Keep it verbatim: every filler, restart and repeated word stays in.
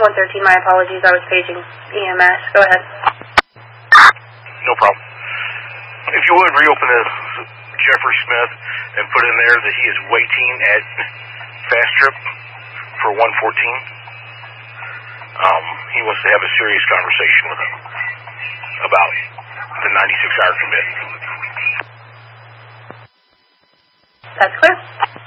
one thirteen, my apologies. I was paging E M S. Go ahead. No problem. If you would, reopen the Jeffrey Smith and put in there that he is waiting at Fast Trip for one fourteen. Um, he wants to have a serious conversation with him about the ninety-six hour commit. That's clear.